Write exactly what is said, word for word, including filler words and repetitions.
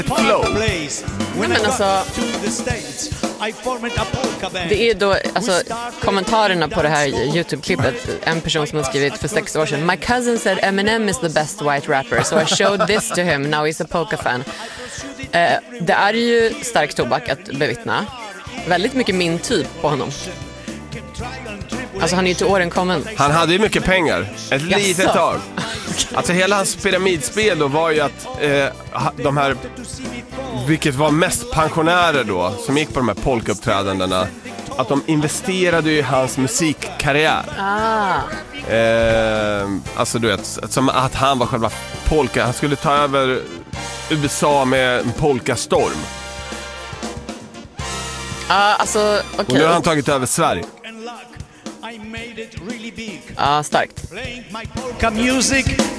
flow. Nej, men alltså, det är då alltså, kommentarerna på det här YouTube-klippet. En person som har skrivit för sex år sedan: My cousin said Eminem is the best white rapper, so I showed this to him. Now he's a polka fan. eh, Det är ju stark tobak att bevittna. Väldigt mycket min typ på honom. Alltså han är ju till åren kommen. Han hade ju mycket pengar. Ett Jaså? litet tag. Alltså hela hans pyramidspel då var ju att eh, de här, vilket var mest pensionärer då, som gick på de här polkauppträdandena, att de investerade i hans musikkarriär. Ah. Eh, alltså du vet, som att han var själva polka. Han skulle ta över U S A med en polkastorm. Ja, ah, alltså okej. Okay. Och nu har han tagit över Sverige. Ja, ah, starkt.